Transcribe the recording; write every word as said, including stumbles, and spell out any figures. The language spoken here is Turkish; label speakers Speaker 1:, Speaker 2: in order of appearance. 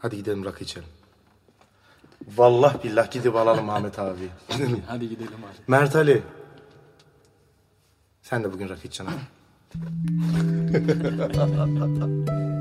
Speaker 1: Hadi gidelim rakı içelim. Vallahi billah gidip alalım Ahmet abi.
Speaker 2: Hadi gidelim abi.
Speaker 1: Mert Ali. Sen de bugün rakı içeceksin.